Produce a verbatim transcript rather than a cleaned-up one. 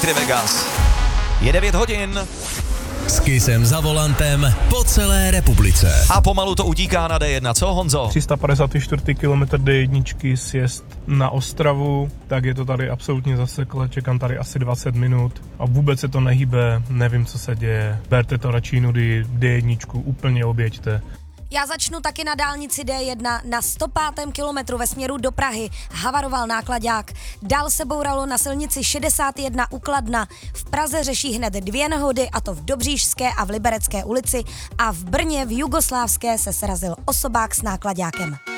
Nitry Vegas. Je devět hodin. S Kissem za volantem po celé republice. A pomalu to utíká na dé jedna, co Honzo? tři sta padesát čtyři kilometr dé jedna sjezd na Ostravu, tak je to tady absolutně zasekle, čekám tady asi dvacet minut a vůbec se to nehýbe, nevím, co se děje. Berte to radši nudy, dé jedna úplně objeďte. Já začnu taky na dálnici dé jedna. Na sto pátém kilometru ve směru do Prahy havaroval náklaďák. Dál se bouralo na silnici šedesát jedna u Kladna. V Praze řeší hned dvě nehody, a to v Dobříšské a v Liberecké ulici, a v Brně v Jugoslávské se srazil osobák s náklaďákem.